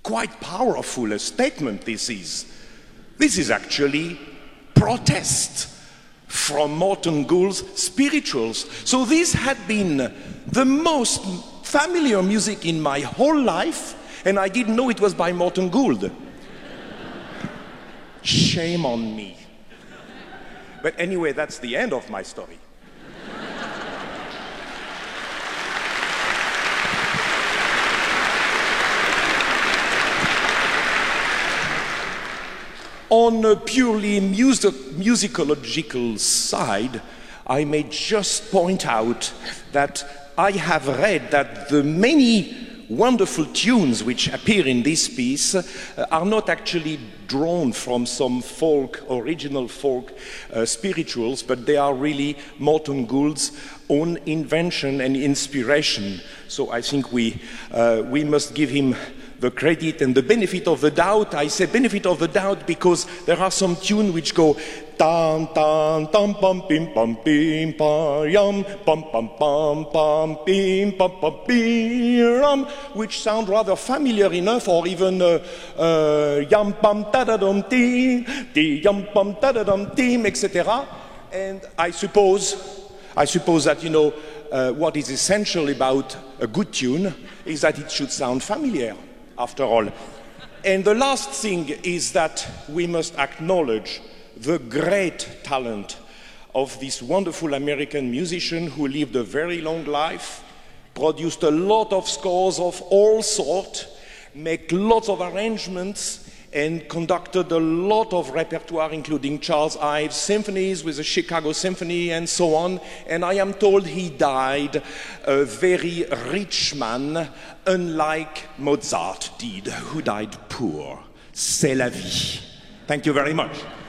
Quite powerful a statement this is. This is actually protest from Morton Gould's spirituals. So this had been the most familiar music in my whole life, and I didn't know it was by Morton Gould. Shame on me. But anyway, that's the end of my story. On a purely musicological side, I may just point out that I have read that the many wonderful tunes which appear in this piece are not actually drawn from some folk, original folk spirituals, but they are really Morton Gould's own invention and inspiration. So I think we must give him the credit and the benefit of the doubt. I say benefit of the doubt because there are some tunes which go tam tam tam pam pim pam pim pam yum pam pam pam pam pim pam pam pim, which sound rather familiar enough, or even yum pam ta da dum tim, di yum pam ta da dum tim, etc. And I suppose that, you know, what is essential about a good tune is that it should sound familiar, after all. And the last thing is that we must acknowledge the great talent of this wonderful American musician who lived a very long life, produced a lot of scores of all sorts, made lots of arrangements, and conducted a lot of repertoire, including Charles Ives symphonies with the Chicago Symphony and so on. And I am told he died a very rich man, unlike Mozart did, who died poor. C'est la vie. Thank you very much.